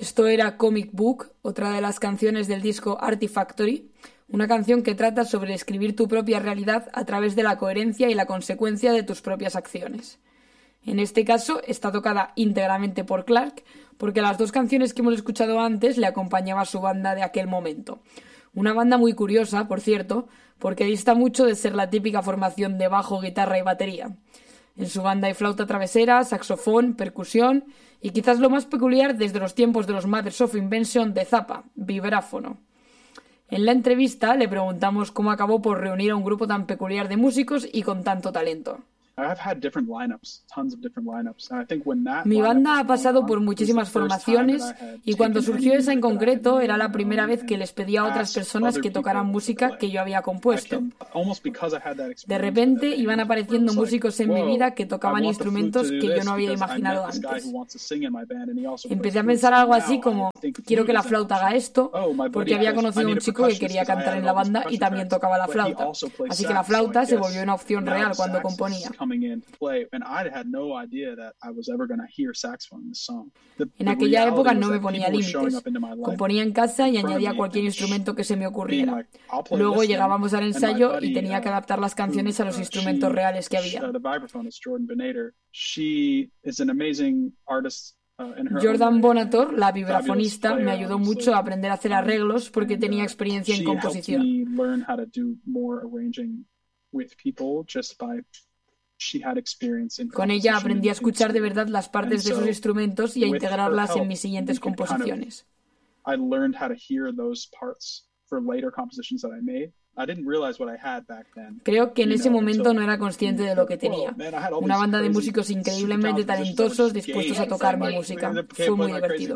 Esto era Comic Book, otra de las canciones del disco Artifactory, una canción que trata sobre escribir tu propia realidad a través de la coherencia y la consecuencia de tus propias acciones. En este caso está tocada íntegramente por Clark, porque las dos canciones que hemos escuchado antes le acompañaba su banda de aquel momento. Una banda muy curiosa, por cierto, porque dista mucho de ser la típica formación de bajo, guitarra y batería. En su banda hay flauta travesera, saxofón, percusión y quizás lo más peculiar desde los tiempos de los Mothers of Invention de Zappa, vibráfono. En la entrevista le preguntamos cómo acabó por reunir a un grupo tan peculiar de músicos y con tanto talento. Mi banda ha pasado por muchísimas formaciones y cuando surgió esa en concreto era la primera vez que les pedía a otras personas que tocaran música que yo había compuesto. De repente iban apareciendo músicos en mi vida que tocaban instrumentos que yo no había imaginado antes. Empecé a pensar algo así como, quiero que la flauta haga esto, porque había conocido a un chico que quería cantar en la banda y también tocaba la flauta. Así que la flauta se volvió una opción real cuando componía. En aquella época no me ponía límites. Componía en casa y añadía cualquier instrumento que se me ocurriera. Luego llegábamos al ensayo y tenía que adaptar las canciones a los instrumentos reales que había. Jordan Bonator, la vibrafonista, me ayudó mucho a aprender a hacer arreglos porque tenía experiencia en composición. Con ella aprendí a escuchar de verdad las partes de esos instrumentos y a integrarlas en mis siguientes composiciones. Creo que en ese momento no era consciente de lo que tenía. Una banda de músicos increíblemente talentosos dispuestos a tocar mi música. Fue muy divertido.